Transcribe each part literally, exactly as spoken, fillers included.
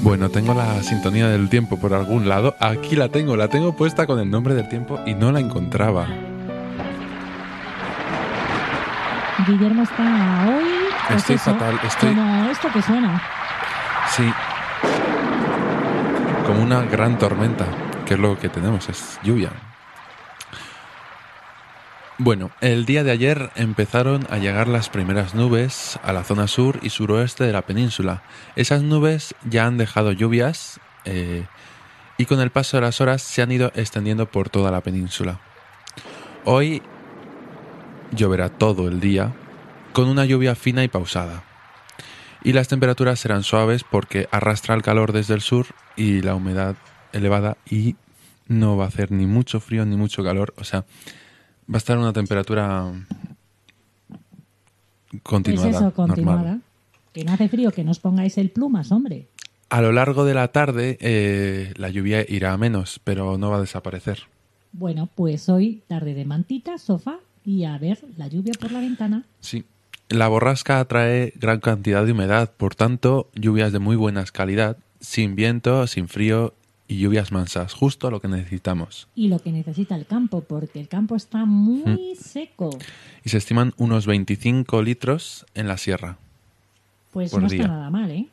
Bueno, tengo la sintonía del tiempo por algún lado. Aquí la tengo, la tengo puesta con el nombre del tiempo y no la encontraba. Guillermo está hoy... Pues estoy eso, fatal, estoy... Como esto que suena. Sí. Como una gran tormenta, que es lo que tenemos, es lluvia. Bueno, el día de ayer empezaron a llegar las primeras nubes a la zona sur y suroeste de la península. Esas nubes ya han dejado lluvias eh, y con el paso de las horas se han ido extendiendo por toda la península. Hoy lloverá todo el día con una lluvia fina y pausada. Y las temperaturas serán suaves porque arrastra el calor desde el sur y la humedad elevada y no va a hacer ni mucho frío ni mucho calor, o sea... Va a estar una temperatura continuada. Pues eso, continuada. Normal. Que no hace frío, que no os pongáis el plumas, hombre. A lo largo de la tarde eh, la lluvia irá a menos, pero no va a desaparecer. Bueno, pues hoy tarde de mantita, sofá y a ver la lluvia por la ventana. Sí. La borrasca atrae gran cantidad de humedad, por tanto, lluvias de muy buena calidad, sin viento, sin frío y lluvias mansas, justo lo que necesitamos. Y lo que necesita el campo, porque el campo está muy mm. seco. Y se estiman unos veinticinco litros en la sierra. Pues por no día. Está nada mal, ¿eh?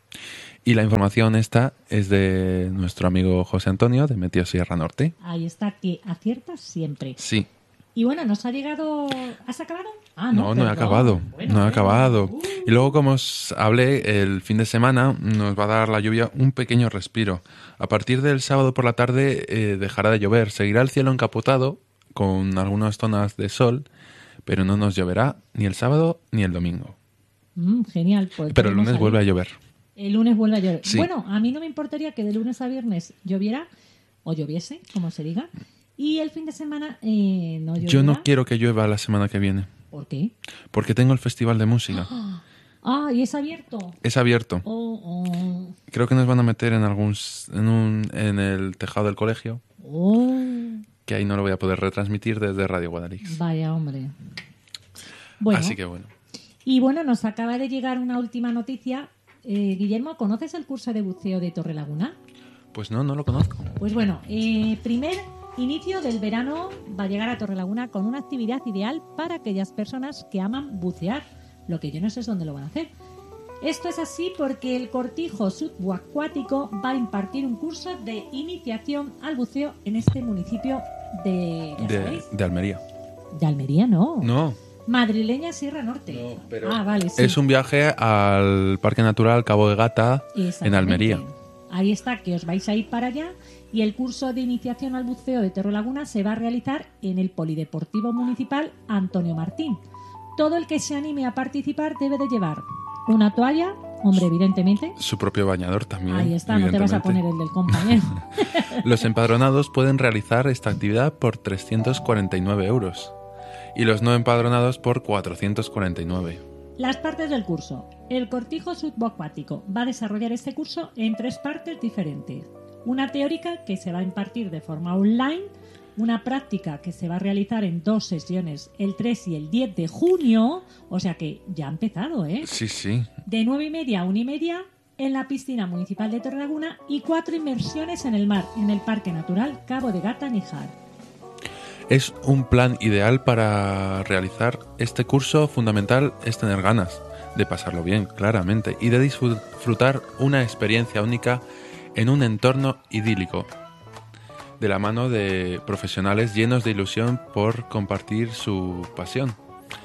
Y la información esta es de nuestro amigo José Antonio, de Meteo Sierra Norte. Ahí está, que aciertas siempre. Sí. Y bueno, ¿nos ha llegado... ¿Has acabado? Ah, no, no, no he acabado. Bueno, no he bueno. acabado. Uh. Y luego, como os hablé, el fin de semana nos va a dar la lluvia un pequeño respiro. A partir del sábado por la tarde eh, dejará de llover. Seguirá el cielo encapotado con algunas zonas de sol, pero no nos lloverá ni el sábado ni el domingo. Mm, genial. Pues pero el lunes vuelve a llover. El lunes vuelve a llover. Sí. Bueno, a mí no me importaría que de lunes a viernes lloviera, o lloviese, como se diga, y el fin de semana eh, no lloverá. Yo no quiero que llueva la semana que viene. ¿Por qué? Porque tengo el festival de música. Ah, ¿y es abierto? Es abierto. Oh, oh. Creo que nos van a meter en algún en un en el tejado del colegio. Oh. Que ahí no lo voy a poder retransmitir desde Radio Guadalix. Vaya, hombre. Bueno. Así que bueno. Y bueno, nos acaba de llegar una última noticia. Eh, Guillermo, ¿conoces el curso de buceo de Torrelaguna? Pues no, no lo conozco. Pues bueno, eh, primer inicio del verano va a llegar a Torrelaguna con una actividad ideal para aquellas personas que aman bucear. Lo que yo no sé es dónde lo van a hacer. Esto es así porque el Cortijo Subacuático va a impartir un curso de iniciación al buceo en este municipio de... De, de Almería. De Almería, no. No. Madrileña Sierra Norte. No, pero ah, vale, sí. Es un viaje al Parque Natural Cabo de Gata en Almería. Ahí está, que os vais a ir para allá. Y el curso de iniciación al buceo de Torrelaguna se va a realizar en el Polideportivo Municipal Antonio Martín. Todo el que se anime a participar debe de llevar una toalla, hombre, evidentemente. Su propio bañador también. Ahí está, no te vas a poner el del compañero. Los empadronados pueden realizar esta actividad por trescientos cuarenta y nueve euros y los no empadronados por cuatrocientos cuarenta y nueve. Las partes del curso. El Cortijo Subacuático va a desarrollar este curso en tres partes diferentes. Una teórica que se va a impartir de forma online, una práctica que se va a realizar en dos sesiones, el tres y el diez de junio, o sea que ya ha empezado, ¿eh? Sí, sí. De nueve y media a una y media en la piscina municipal de Torrelaguna y cuatro inmersiones en el mar, en el Parque Natural Cabo de Gata Níjar. Es un plan ideal para realizar este curso. Fundamental es tener ganas de pasarlo bien, claramente, y de disfrutar una experiencia única en un entorno idílico, de la mano de profesionales llenos de ilusión por compartir su pasión.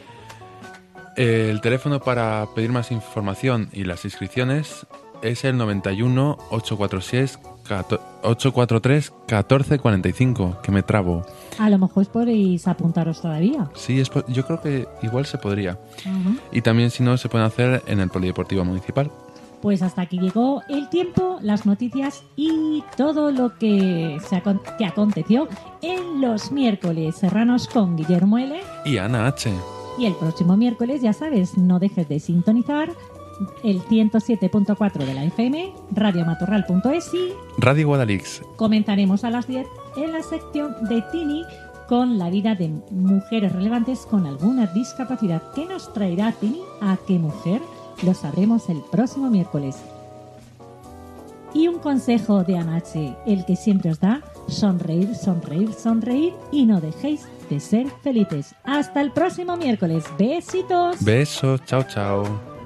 El teléfono para pedir más información y las inscripciones es el noventa y uno, ochocientos cuarenta y seis, ochocientos cuarenta y tres, catorce cuarenta y cinco, que me trabo. A lo mejor podéis apuntaros todavía. Sí, es, yo creo que igual se podría. Uh-huh. Y también, si no, se pueden hacer en el Polideportivo Municipal. Pues hasta aquí llegó el tiempo, las noticias y todo lo que, se acon- que aconteció en los miércoles serranos con Guillermo L. Y Ana H. Y el próximo miércoles, ya sabes, no dejes de sintonizar el ciento siete punto cuatro de la F M, radiomatorral punto es y Radio Guadalix. Comentaremos a las diez en la sección de Tini con la vida de mujeres relevantes con alguna discapacidad. ¿Qué nos traerá Tini? ¿A qué mujer? Lo sabremos el próximo miércoles. Y un consejo de Anache, el que siempre os da: sonreír, sonreír, sonreír y no dejéis de ser felices. Hasta el próximo miércoles. Besitos. Besos, chao, chao.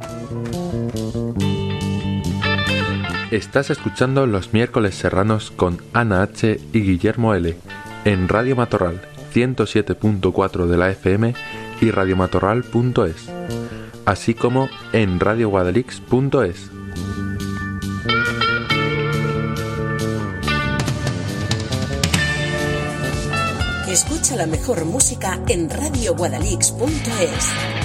Estás escuchando Los Miércoles Serranos con Ana H. y Guillermo L. en Radio Matorral ciento siete punto cuatro de la F M y radiomatorral punto es, así como en radio guadalix punto es. Escucha la mejor música en radio guadalix punto es.